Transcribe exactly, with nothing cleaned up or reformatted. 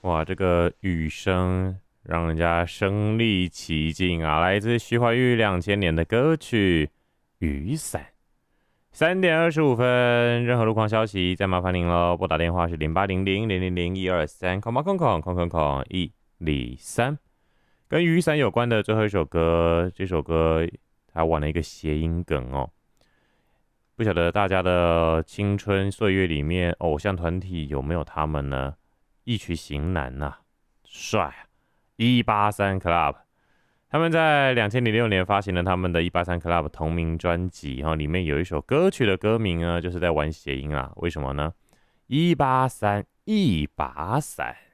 哇，这个雨声让人家身临其境啊！来自徐怀钰两千年的歌曲《雨伞》。三点二十五分，任何路况消息再麻烦您喽。拨打电话是零八零零零零零一二三，空八空空空空空一零三。跟雨伞有关的最后一首歌，这首歌它玩了一个谐音梗哦。不晓得大家的青春岁月里面，偶像团体有没有他们呢？一曲型男呐、啊，帅啊！一八三 Club， 他们在两千零六年发行了他们的一八三 Club 同名专辑，哈，里面有一首歌曲的歌名呢，就是在玩谐音啊。为什么呢？一八三一把伞。